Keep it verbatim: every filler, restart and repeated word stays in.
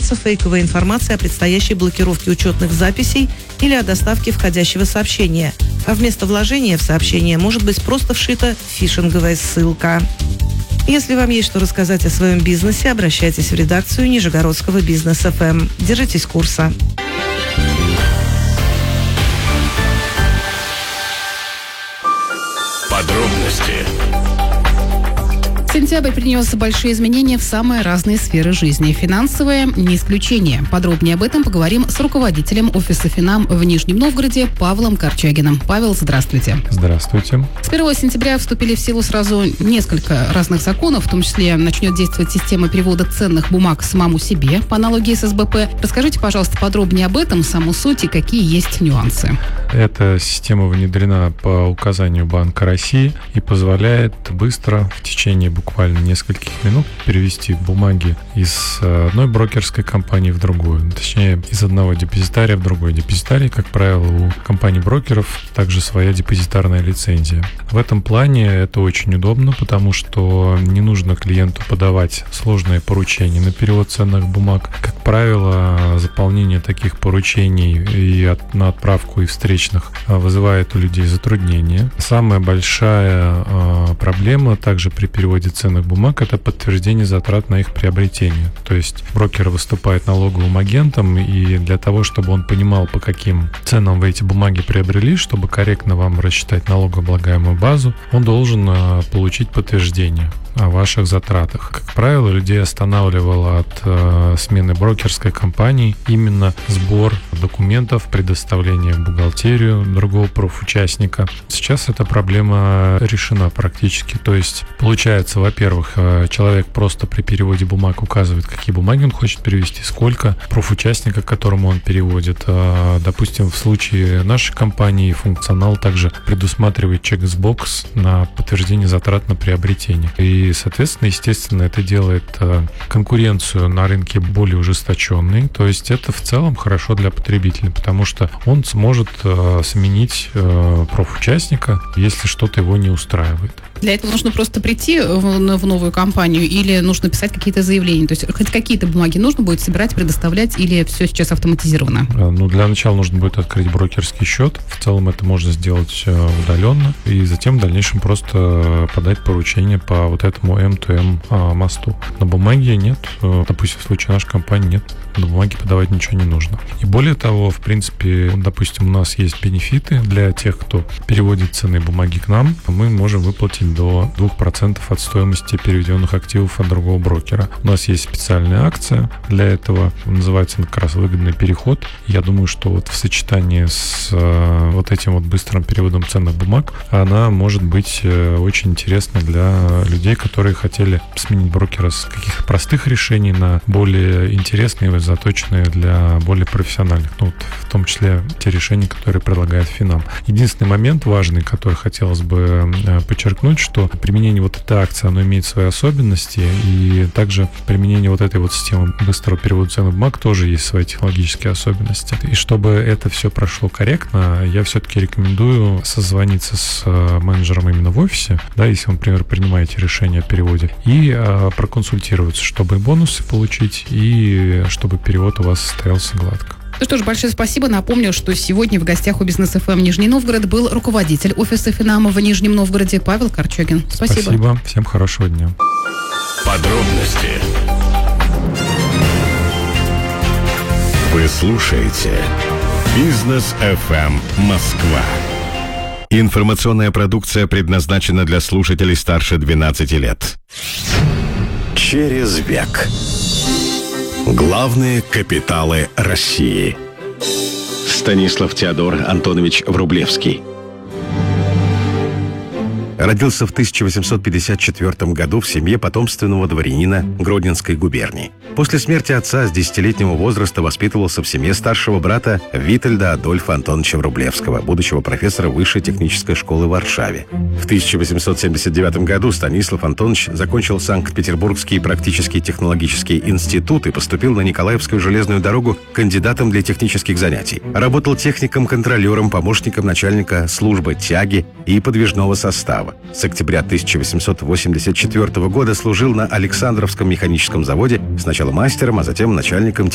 появляться фейковая информация о предстоящей блокировке учетных записей или о доставке входящего сообщения, а вместо вложения в сообщение может быть просто вшита фишинговая ссылка. Если вам есть что рассказать о своем бизнесе, обращайтесь в редакцию Нижегородского бизнес эф эм. Держитесь курса. Подробности. Сентябрь принес большие изменения в самые разные сферы жизни. Финансовые – не исключение. Подробнее об этом поговорим с руководителем офиса «Финам» в Нижнем Новгороде Павлом Корчагиным. Павел, здравствуйте. Здравствуйте. С первого сентября вступили в силу сразу несколько разных законов, в том числе начнет действовать система перевода ценных бумаг самому себе по аналогии с эс бэ пэ. Расскажите, пожалуйста, подробнее об этом, саму суть и какие есть нюансы. Эта система внедрена по указанию Банка России и позволяет быстро, в течение буквально нескольких минут, перевести бумаги из одной брокерской компании в другую. Точнее, из одного депозитария в другой депозитарий. Как правило, у компаний-брокеров также своя депозитарная лицензия. В этом плане это очень удобно, потому что не нужно клиенту подавать сложные поручения на перевод ценных бумаг. Как правило, заполнение таких поручений и от, на отправку и встречных вызывает у людей затруднения. Самая большая э, проблема также при переводе ценных бумаг – это подтверждение затрат на их приобретение. То есть брокер выступает налоговым агентом, и для того, чтобы он понимал, по каким ценам вы эти бумаги приобрели, чтобы корректно вам рассчитать налогооблагаемую базу, он должен э, получить подтверждение о ваших затратах. Как правило, людей останавливало от э, смены брокерской компании именно сбор документов, предоставление в бухгалтерию другого профучастника. Сейчас эта проблема решена практически. То есть, получается, во-первых, э, человек просто при переводе бумаг указывает, какие бумаги он хочет перевести, сколько профучастника, которому он переводит. Э, допустим, в случае нашей компании функционал также предусматривает чек-бокс на подтверждение затрат на приобретение. И И, соответственно, естественно, это делает э, конкуренцию на рынке более ужесточенной. То есть это в целом хорошо для потребителя, потому что он сможет э, сменить э, профучастника, если что-то его не устраивает. Для этого нужно просто прийти в, в новую компанию или нужно писать какие-то заявления? То есть хоть какие-то бумаги нужно будет собирать, предоставлять или все сейчас автоматизировано? Ну, для начала нужно будет открыть брокерский счет. В целом это можно сделать удаленно. И затем в дальнейшем просто подать поручение по вот этому эм ту эм мосту. На бумаге нет. Допустим, в случае нашей компании нет. На бумаге подавать ничего не нужно. И более того, в принципе, допустим, у нас есть бенефиты для тех, кто переводит ценные бумаги к нам. Мы можем выплатить до двух процентов от стоимости переведенных активов от другого брокера. У нас есть специальная акция для этого. Называется как раз выгодный переход. Я думаю, что вот в сочетании с э, вот этим вот быстрым переводом ценных бумаг она может быть э, очень интересна для людей, которые хотели сменить брокера с каких-то простых решений на более интересные, заточенные для более профессиональных. Ну, вот, в том числе те решения, которые предлагает Финам. Единственный момент важный, который хотелось бы э, подчеркнуть, что применение вот этой акции, оно имеет свои особенности, и также применение вот этой вот системы быстрого перевода ценных бумаг тоже есть свои технологические особенности. И чтобы это все прошло корректно, я все-таки рекомендую созвониться с менеджером именно в офисе, да, если вы, например, принимаете решение о переводе, и а, проконсультироваться, чтобы бонусы получить, и чтобы перевод у вас состоялся гладко. Ну что ж, большое спасибо. Напомню, что сегодня в гостях у Бизнес эф эм Нижний Новгород был руководитель офиса Финама в Нижнем Новгороде Павел Корчагин. Спасибо. Спасибо. Всем хорошего дня. Подробности. Вы слушаете Бизнес эф эм Москва. Информационная продукция предназначена для слушателей старше двенадцати лет. Через век. Главные капиталы России. Станислав Теодор Антонович Врублевский. Родился в тысяча восемьсот пятьдесят четвёртом году в семье потомственного дворянина Гродненской губернии. После смерти отца с десятилетнего возраста воспитывался в семье старшего брата Витольда Адольфа Антоновича Врублевского, будущего профессора Высшей технической школы в Варшаве. В тысяча восемьсот семьдесят девятом году Станислав Антонович закончил Санкт-Петербургский практический технологический институт и поступил на Николаевскую железную дорогу кандидатом для технических занятий. Работал техником-контролером, помощником начальника службы тяги и подвижного состава. С октября тысяча восемьсот восемьдесят четвёртого года служил на Александровском механическом заводе, сначала мастером, а затем начальником